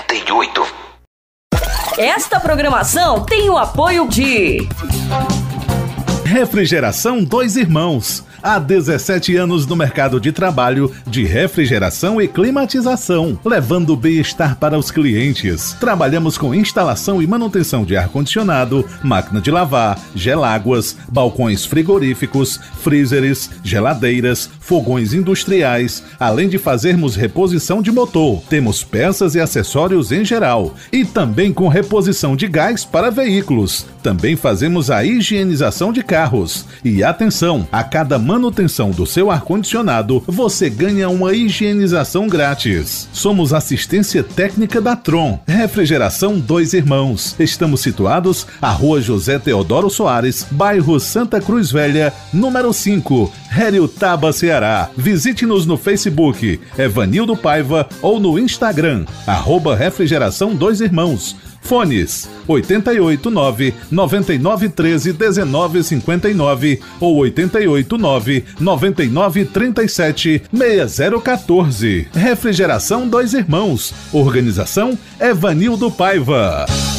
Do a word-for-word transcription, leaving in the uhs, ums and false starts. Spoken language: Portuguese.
e oito. Esta programação tem o apoio de Refrigeração Dois Irmãos. Há dezessete anos no mercado de trabalho de refrigeração e climatização, levando bem-estar para os clientes. Trabalhamos com instalação e manutenção de ar-condicionado, máquina de lavar, geláguas, balcões frigoríficos, freezers, geladeiras, fogões industriais, além de fazermos reposição de motor. Temos peças e acessórios em geral e também com reposição de gás para veículos. Também fazemos a higienização de carros. E atenção, a cada manutenção do seu ar-condicionado, você ganha uma higienização grátis. Somos assistência técnica da Tron, Refrigeração Dois Irmãos. Estamos situados à Rua José Teodoro Soares, bairro Santa Cruz Velha, número cinco, Heriotaba, Ceará. Visite-nos no Facebook, Evanildo Paiva, ou no Instagram, arroba Refrigeração Dois Irmãos. Fones oito oito nove, nove nove um três, um nove cinco nove ou oito oito nove, nove nove três sete, seis zero um quatro. Refrigeração Dois Irmãos. Organização Evanildo Paiva.